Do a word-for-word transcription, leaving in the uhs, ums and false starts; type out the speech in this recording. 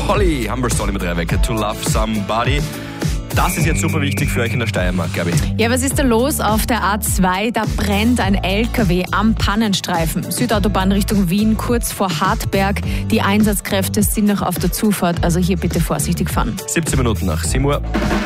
Holly, Humber Stone mit Rebecca, To Love Somebody. Das ist jetzt super wichtig für euch in der Steiermark, glaube ich. Ja, was ist da los auf der A zwei? Da brennt ein L K W am Pannenstreifen. Südautobahn Richtung Wien, kurz vor Hartberg. Die Einsatzkräfte sind noch auf der Zufahrt, also hier bitte vorsichtig fahren. siebzehn Minuten nach sieben Uhr.